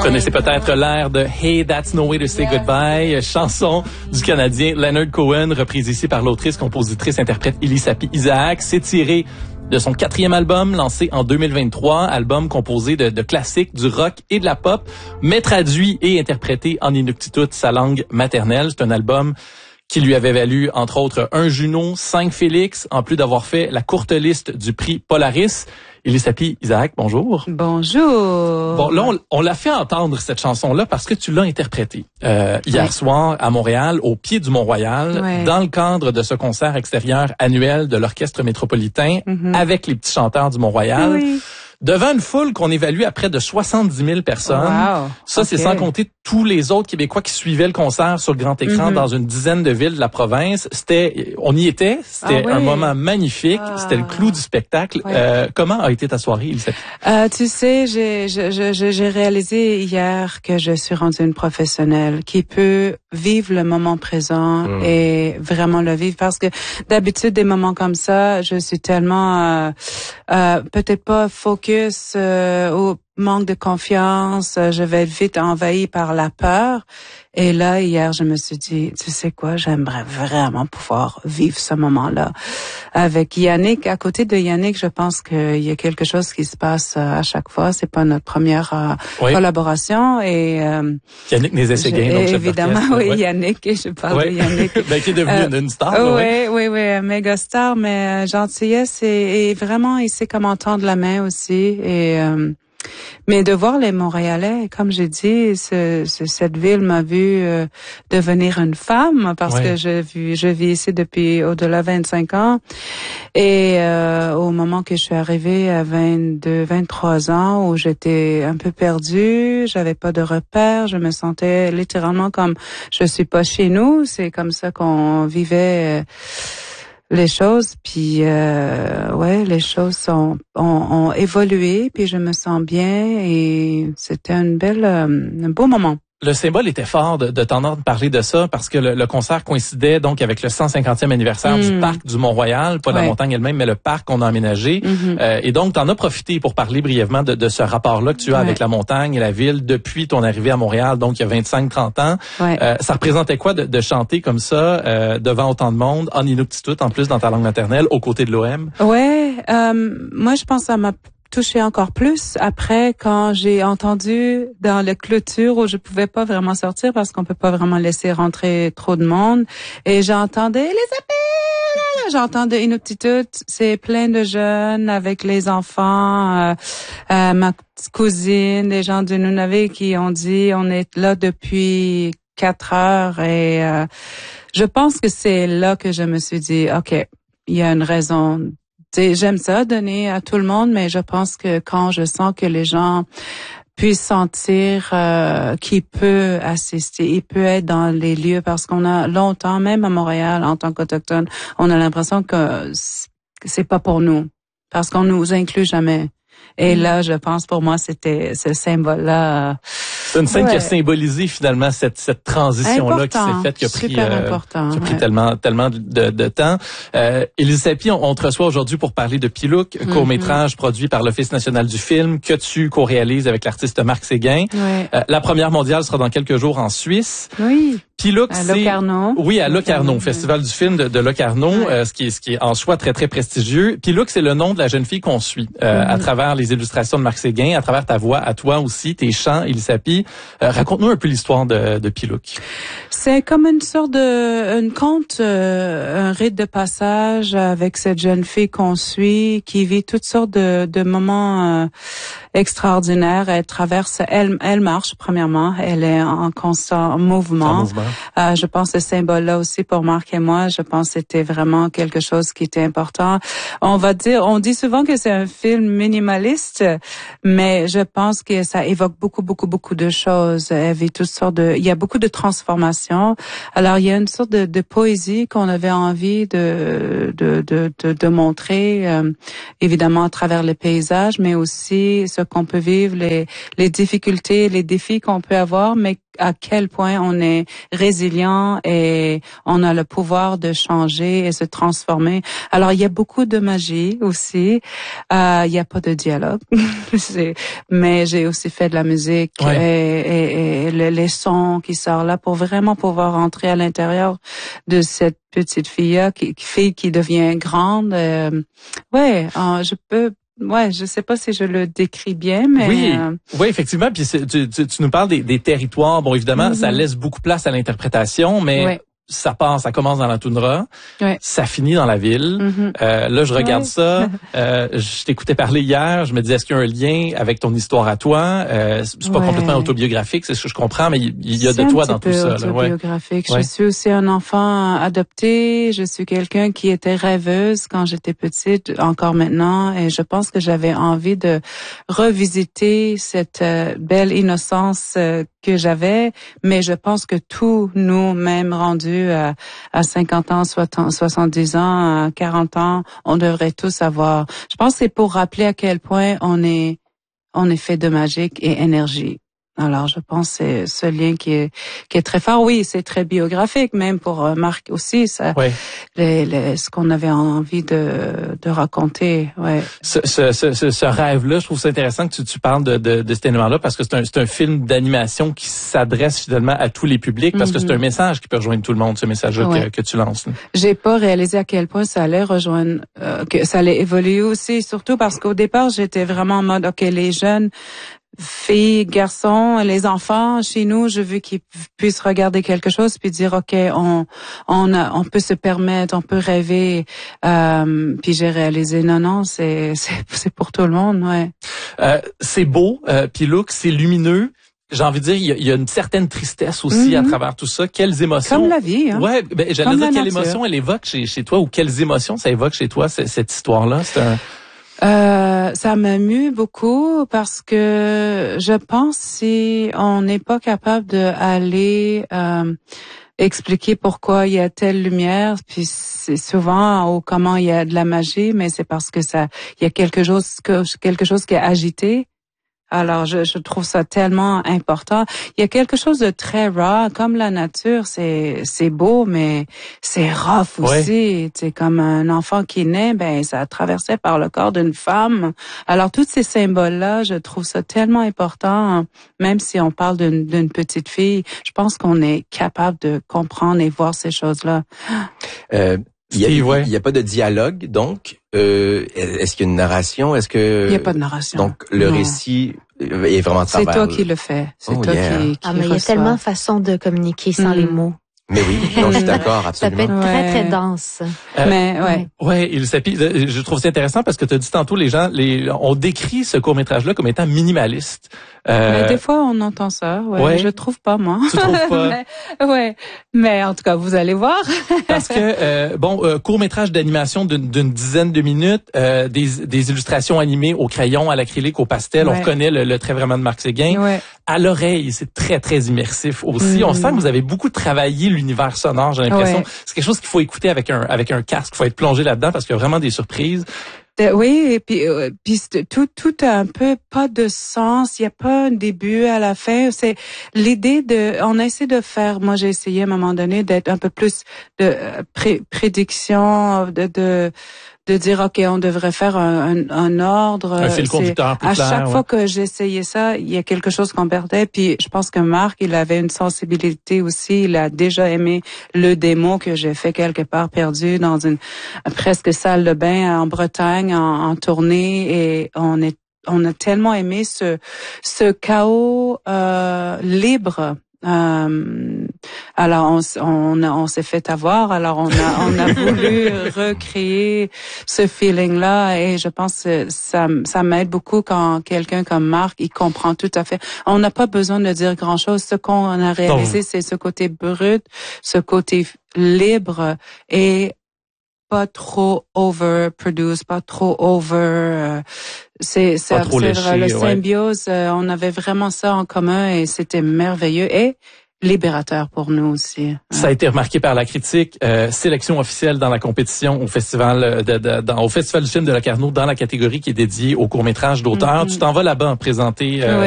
Vous connaissez peut-être l'air de Hey, That's No Way to Say Goodbye, chanson du Canadien Leonard Cohen, reprise ici par l'autrice, compositrice, interprète Elisapie Isaac. C'est tiré de son 4e album, lancé en 2023, album composé de classiques, du rock et de la pop, mais traduit et interprété en Inuktitut, sa langue maternelle. C'est un album qui lui avait valu, entre autres, un Juno, 5 Félix, en plus d'avoir fait la courte liste du prix Polaris. Elisapie Isaac, bonjour. Bonjour. Bon, là, on l'a fait entendre, cette chanson-là, parce que tu l'as interprétée hier soir à Montréal, au pied du Mont-Royal, dans le cadre de ce concert extérieur annuel de l'Orchestre métropolitain, avec les petits chanteurs du Mont-Royal. Oui. Devant une foule qu'on évalue à près de 70 000 personnes. Wow. Ça, c'est sans compter tous les autres Québécois qui suivaient le concert sur le grand écran dans une dizaine de villes de la province. On y était. C'était un moment magnifique. C'était le clou du spectacle. Comment a été ta soirée, Elisapie? Tu sais, j'ai réalisé hier que je suis rendue une professionnelle qui peut vivre le moment présent et vraiment le vivre, parce que d'habitude, des moments comme ça, je suis tellement peut-être pas focus au manque de confiance, je vais être vite envahie par la peur. Et là, hier, je me suis dit, tu sais quoi, j'aimerais vraiment pouvoir vivre ce moment-là. Avec Yannick, à côté de Yannick, je pense qu'il y a quelque chose qui se passe à chaque fois. C'est pas notre première collaboration. Et Yannick Nézet-Séguin, donc évidemment, Yannick, et je parle de Yannick. Qui est devenu une star. Oui, un méga star, mais gentillesse et vraiment, il sait comment tendre la main aussi. Et mais de voir les Montréalais, comme j'ai dit, cette ville m'a vu devenir une femme, parce que je vis ici depuis au-delà 25 ans. Et au moment que je suis arrivée à 22, 23 ans, où j'étais un peu perdue, j'avais pas de repères, je me sentais littéralement comme je suis pas chez nous. C'est comme ça qu'on vivait les choses, puis les choses ont évolué, puis je me sens bien, et c'était un beau moment. Le symbole était fort de t'entendre parler de ça, parce que le concert coïncidait donc avec le 150e anniversaire du parc du Mont-Royal, pas la montagne elle-même, mais le parc qu'on a aménagé. Et donc, t'en as profité pour parler brièvement de ce rapport-là que tu as avec la montagne et la ville depuis ton arrivée à Montréal, donc il y a 25-30 ans. Ça représentait quoi de chanter comme ça devant autant de monde, en Inuktitut, en plus dans ta langue maternelle, aux côtés de l'OM? Moi, je pense que ça m'a touché encore plus après, quand j'ai entendu dans la clôture où je pouvais pas vraiment sortir parce qu'on peut pas vraiment laisser rentrer trop de monde, et j'entendais Inuktitut, c'est plein de jeunes avec les enfants, ma petite cousine, des gens du Nunavut qui ont dit on est là depuis 4 heures, et je pense que c'est là que je me suis dit OK, il y a une raison. J'aime ça, donner à tout le monde, mais je pense que quand je sens que les gens puissent sentir qu'il peut assister, il peut être dans les lieux, parce qu'on a longtemps, même à Montréal, en tant qu'Autochtone, on a l'impression que c'est pas pour nous, parce qu'on nous inclut jamais. Et là, je pense, pour moi, c'était ce symbole-là. C'est une scène qui a symbolisé finalement cette transition-là qui s'est faite, qui a pris tellement de temps. Elisapie, on te reçoit aujourd'hui pour parler de Pilouk, court-métrage produit par l'Office national du film, que tu co-réalises avec l'artiste Marc Séguin. La première mondiale sera dans quelques jours en Suisse. Pilouk, à Locarno. À Locarno, Festival du film de Locarno, ce qui est en soi très, très prestigieux. Pilouk, c'est le nom de la jeune fille qu'on suit à travers les illustrations de Marc Séguin, à travers ta voix, à toi aussi, tes chants, Elisapie. Raconte-nous un peu l'histoire de Pilouk. C'est comme une sorte un conte, un rite de passage avec cette jeune fille qu'on suit, qui vit toutes sortes de moments extraordinaires. Elle traverse, elle marche premièrement, elle est en constant mouvement. Je pense que ce symbole-là aussi pour Marc et moi, je pense que c'était vraiment quelque chose qui était important. On dit souvent que c'est un film minimaliste, mais je pense que ça évoque beaucoup de choses. Elle vit toutes sortes il y a beaucoup de transformations. Alors il y a une sorte de poésie qu'on avait envie de montrer, évidemment à travers les paysages, mais aussi ce ce qu'on peut vivre, les difficultés, les défis qu'on peut avoir, mais à quel point on est résilient et on a le pouvoir de changer et se transformer. Alors, il y a beaucoup de magie aussi. Il y a pas de dialogue, mais j'ai aussi fait de la musique et les sons qui sortent là pour vraiment pouvoir entrer à l'intérieur de cette petite fille qui devient grande. Je peux. Ouais, je sais pas si je le décris bien, mais oui, effectivement. Puis tu nous parles des territoires. Bon, évidemment, ça laisse beaucoup place à l'interprétation, mais ça commence dans la toundra, ça finit dans la ville. Là, je regarde ça. Je t'écoutais parler hier. Je me disais, est-ce qu'il y a un lien avec ton histoire à toi? C'est pas complètement autobiographique, c'est ce que je comprends, mais il y a de toi dans tout ça. C'est autobiographique. Je suis aussi un enfant adopté. Je suis quelqu'un qui était rêveuse quand j'étais petite, encore maintenant, et je pense que j'avais envie de revisiter cette belle innocence que j'avais, mais je pense que tous nous, même rendus à 50 ans, 70 ans, à 40 ans, on devrait tous avoir. Je pense que c'est pour rappeler à quel point on est fait de magique et énergie. Alors, je pense que c'est ce lien qui est très fort. Oui, c'est très biographique, même pour Marc aussi, ça, ce qu'on avait envie de raconter. Ouais. Ce rêve-là, je trouve ça intéressant que tu parles de cet élément-là, parce que c'est un film d'animation qui s'adresse finalement à tous les publics, parce que c'est un message qui peut rejoindre tout le monde, ce message-là que tu lances. J'ai pas réalisé à quel point ça allait rejoindre, que ça allait évoluer aussi, surtout parce qu'au départ, j'étais vraiment en mode, OK, les jeunes, filles, garçons, les enfants chez nous, je veux qu'ils puissent regarder quelque chose puis dire OK, on peut se permettre, on peut rêver. Puis j'ai réalisé non, c'est pour tout le monde, c'est beau, puis look, c'est lumineux. J'ai envie de dire, il y a une certaine tristesse aussi à travers tout ça. Quelles émotions? Comme la vie, hein. Ouais, j'allais dire quelle émotion elle évoque chez toi, ou quelles émotions ça évoque chez toi cette histoire-là. Ça m'amuse beaucoup parce que je pense si on n'est pas capable de aller expliquer pourquoi il y a telle lumière, puis c'est souvent comment il y a de la magie, mais c'est parce que il y a quelque chose qui est agité. Alors, je trouve ça tellement important. Il y a quelque chose de très raw, comme la nature, c'est beau, mais c'est rough aussi. C'est comme un enfant qui naît, ça a traversé par le corps d'une femme. Alors, tous ces symboles-là, je trouve ça tellement important, même si on parle d'une petite fille. Je pense qu'on est capable de comprendre et voir ces choses-là. Il y a pas de dialogue, donc est-ce qu'il y a une narration? Est-ce que il n'y a pas de narration? Donc le récit est vraiment c'est toi qui le fais. C'est toi qui mais il y a tellement de façons de communiquer sans les mots. Mais oui, non, je suis d'accord, absolument. Ça peut être très, très dense. Je trouve ça intéressant parce que tu as dit tantôt, on décrit ce court-métrage-là comme étant minimaliste. Mais des fois, on entend ça. Je trouve pas, moi. Tu trouves pas? mais en tout cas, vous allez voir. Parce que, court-métrage d'animation d'une dizaine de minutes, des illustrations animées au crayon, à l'acrylique, au pastel. On reconnaît le trait vraiment de Marc Séguin. À l'oreille, c'est très, très immersif aussi. On sent que vous avez beaucoup travaillé l'univers sonore, j'ai l'impression. C'est quelque chose qu'il faut écouter avec un casque. Il faut être plongé là-dedans parce qu'il y a vraiment des surprises. Oui, et puis tout a un peu pas de sens. Il y a pas un début à la fin. C'est l'idée on essaie de faire. Moi, j'ai essayé à un moment donné d'être un peu plus de prédiction, de dire OK, on devrait faire un ordre. Un fil conducteur plus clair. À chaque fois que j'essayais ça, il y a quelque chose qu'on perdait. Puis je pense que Marc, il avait une sensibilité aussi. Il a déjà aimé le démo que j'ai fait quelque part perdu dans une presque salle de bain en Bretagne en tournée, et on a tellement aimé ce chaos libre. Alors on s'est fait avoir. Alors on a voulu recréer ce feeling-là, et je pense que ça m'aide beaucoup quand quelqu'un comme Marc, il comprend tout à fait. On n'a pas besoin de dire grand-chose. Ce qu'on a réalisé, c'est ce côté brut, ce côté libre, et pas trop overproduce, pas trop c'est trop léché, le symbiose. On avait vraiment ça en commun, et c'était merveilleux. Et libérateur pour nous aussi. Ça a été remarqué par la critique. Sélection officielle dans la compétition au festival au Festival du film de Locarno dans la catégorie qui est dédiée au court-métrage d'auteur. Tu t'en vas là-bas présenter